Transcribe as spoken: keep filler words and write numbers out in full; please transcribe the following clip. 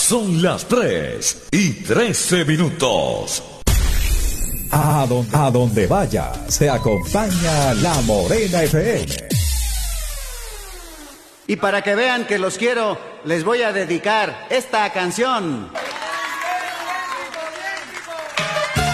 Son las tres y trece minutos. A donde, a donde vaya, se acompaña La Morena F M. Y para que vean que los quiero, les voy a dedicar esta canción.